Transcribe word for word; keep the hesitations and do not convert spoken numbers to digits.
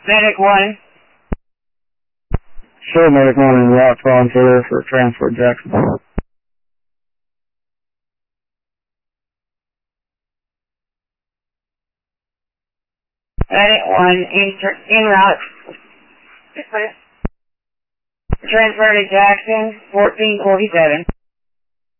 Medic one. Sure, Medic one in route volunteer for transfer Jackson. Medic one in, in route. Transfer to Jackson, fourteen forty-seven.